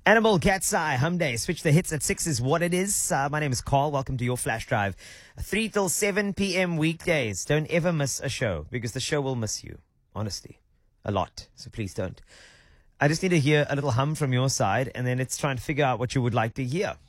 Animal Cat's Eye, Hum Day. Switch the hits at 6 is what it is. My name is Carl. Welcome to your Flash Drive. 3 till 7 p.m. weekdays. Don't ever miss a show because the show will miss you. Honestly. A lot. So please don't. I just need to hear a little hum from your side and then let's try and figure out what you would like to hear.